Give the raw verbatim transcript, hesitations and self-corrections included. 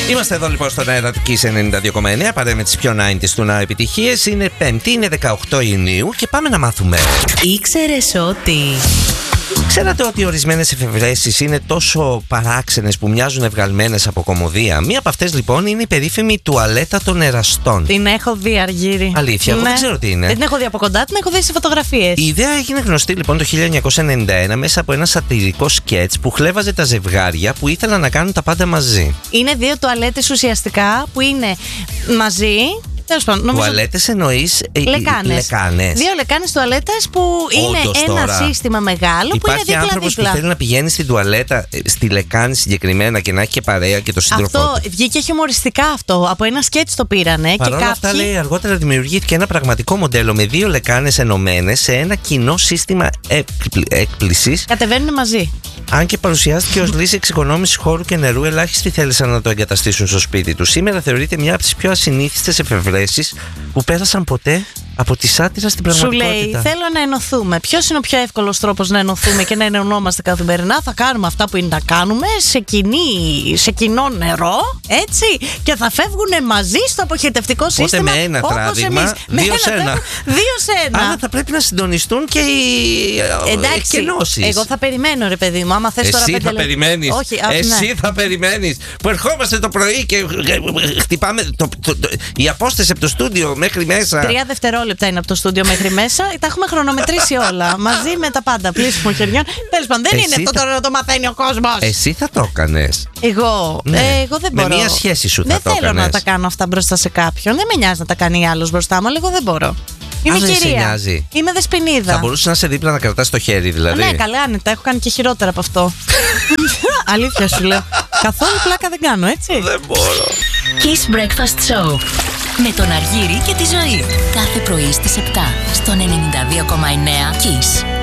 Είμαστε εδώ λοιπόν στον αέρα του Kiss ενενήντα δύο κόμμα εννέα, παρέα με τις πιο ενενήντα του να επιτυχίες. Είναι Πέμπτη, είναι δεκαοκτώ Ιουνίου και πάμε να μάθουμε. Ήξερες ότι... Ξέρατε ότι ορισμένες εφευρέσεις είναι τόσο παράξενες που μοιάζουν ευγαλμένες από κωμωδία? Μία από αυτές λοιπόν είναι η περίφημη τουαλέτα των εραστών. Την έχω δει, Αργύρη. Αλήθεια, ναι. Εγώ δεν ξέρω τι είναι. Δεν την έχω δει από κοντά, την έχω δει σε φωτογραφίες. Η ιδέα έγινε γνωστή λοιπόν το χίλια εννιακόσια ενενήντα ένα μέσα από ένα σατιρικό σκέτς που χλέβαζε τα ζευγάρια που ήθελαν να κάνουν τα πάντα μαζί. Είναι δύο τουαλέτες ουσιαστικά που είναι μαζί. Τουαλέτες εννοείς λεκάνες. λεκάνες. Δύο λεκάνες τουαλέτες που είναι Όντως, ένα τώρα, σύστημα μεγάλο που είναι δίπλα-δίπλα. Υπάρχει άνθρωπος που θέλει να πηγαίνει στην τουαλέτα, στη λεκάνη συγκεκριμένα, και να έχει και παρέα και το σύντροφό Αυτό του. βγήκε χιουμοριστικά αυτό. Από ένα σκέτς το πήρανε. Παρ' όλα και αυτά, κάποιοι... λέει, αργότερα δημιουργήθηκε ένα πραγματικό μοντέλο με δύο λεκάνες ενωμένες σε ένα κοινό σύστημα έκπλησης. Κατεβαίνουν μαζί. Αν και παρουσιάστηκε ως λύση εξοικονόμησης χώρου και νερού, ελάχιστοι θέλησαν να το εγκαταστήσουν στο σπίτι του. Σήμερα θεωρείται μια από τις πιο ασυνήθιστες εφευρέσεις που πέρασαν ποτέ από τη σάτυρα στην πραγματικότητα. Σου λέει, θέλω να ενωθούμε. Ποιος είναι ο πιο εύκολος τρόπος να ενωθούμε και να ενωνόμαστε καθημερινά? Θα κάνουμε αυτά που είναι να κάνουμε σε, κοινή, σε κοινό νερό, έτσι, και θα φεύγουν μαζί στο αποχετευτικό Οπότε σύστημα. με ένα τράβηγμα, δύο σε ένα. Δύο σε ένα. Άρα θα πρέπει να συντονιστούν και οι εκκενώσεις. Εγώ θα περιμένω, ρε παιδί μου. Άμα θες τώρα Εσύ πέντε θα περιμένεις. Όχι, α, Εσύ ναι. θα περιμένεις. Που ερχόμαστε το πρωί και χτυπάμε. Το, το, το, η απόσταση από το στούντιο μέχρι μέσα. Τρία δευτερόλεπτα είναι από το στούντιο μέχρι μέσα. Τα έχουμε χρονομετρήσει όλα. Μαζί με τα πάντα. Πλήσιμο χεριών. Τέλος πάντων, δεν Εσύ είναι αυτό θα... τώρα να το μαθαίνει ο κόσμος. Εσύ θα το έκανες? Εγώ, ναι. ε, εγώ δεν μπορώ. Με μια σχέση σου θα δεν το έκανες? Δεν θέλω να τα κάνω αυτά μπροστά σε κάποιον. Δεν με νοιάζει να τα κάνει άλλος μπροστά μου, αλλά εγώ δεν μπορώ. Είμαι Α, δεν κυρία. σε νοιάζει. Είμαι δεσποινίδα. Θα μπορούσε να σε δίπλα να κρατάς το χέρι, δηλαδή. Ναι, καλά, άνετα. Έχω κάνει και χειρότερα από αυτό. Αλήθεια σου λέω. Καθόλου πλάκα δεν κάνω, έτσι. Δεν μπορώ. Kiss Breakfast Show με τον Αργύρη και τη Ζωή. Κάθε πρωί στις επτά στον ενενήντα δύο κόμμα εννέα Kiss.